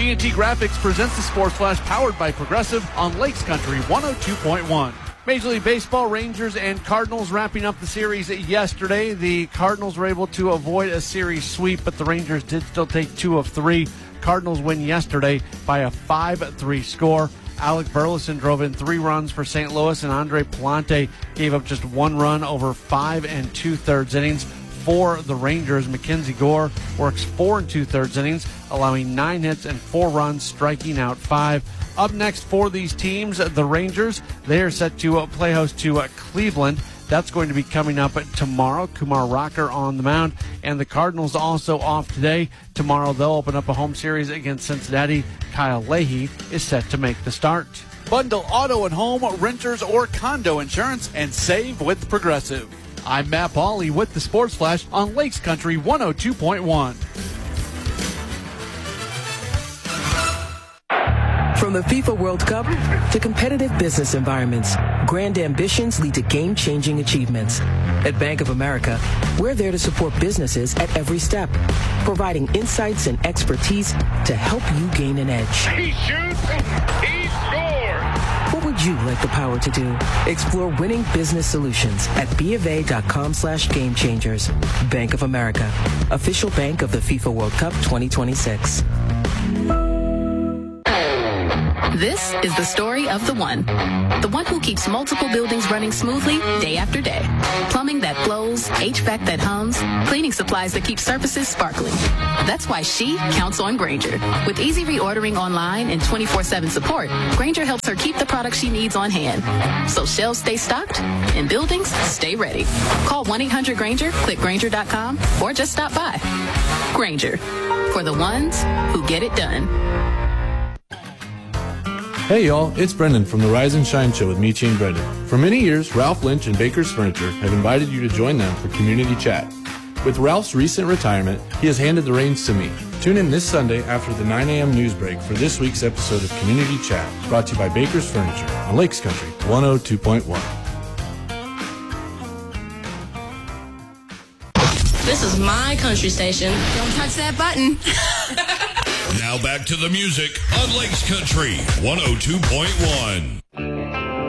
TNT Graphics presents the Sports Flash powered by Progressive on Lakes Country 102.1. Major League Baseball, Rangers and Cardinals wrapping up the series yesterday. The Cardinals were able to avoid a series sweep, but the Rangers did still take 2 of 3. Cardinals win yesterday by a 5-3 score. Alec Burleson drove in 3 runs for St. Louis, and Andre Palante gave up just 1 run over 5 2/3 innings. For the Rangers, Mackenzie Gore works 4 2/3 innings, allowing 9 hits and 4 runs, striking out 5. Up next for these teams, the Rangers, they are set to play host to Cleveland. That's going to be coming up tomorrow. Kumar Rocker on the mound. And the Cardinals also off today. Tomorrow they'll open up a home series against Cincinnati. Kyle Leahy is set to make the start. Bundle auto and home, renters, or condo insurance and save with Progressive. I'm Matt Pauley with the Sports Flash on Lakes Country 102.1. From the FIFA World Cup to competitive business environments, grand ambitions lead to game-changing achievements. At Bank of America, we're there to support businesses at every step, providing insights and expertise to help you gain an edge. He shoots, he scores! What would you like the power to do? Explore winning business solutions at BofA.com/gamechangers. Bank of America, official bank of the FIFA World Cup 2026. This is the story of the one who keeps multiple buildings running smoothly day after day. Plumbing that flows, HVAC that hums, cleaning supplies that keep surfaces sparkling. That's why she counts on Grainger. With easy reordering online and 24/7 support, Grainger helps her keep the products she needs on hand. So shelves stay stocked and buildings stay ready. Call 1-800-GRAINGER, click Grainger.com, or just stop by. Grainger, for the ones who get it done. Hey y'all, it's Brendan from the Rise and Shine Show with Michi and Brendan. For many years, Ralph Lynch and Baker's Furniture have invited you to join them for community chat. With Ralph's recent retirement, he has handed the reins to me. Tune in this Sunday after the 9 a.m. news break for this week's episode of Community Chat, brought to you by Baker's Furniture on Lakes Country 102.1. This is my country station. Don't touch that button. Now back to the music on Lakes Country 102.1.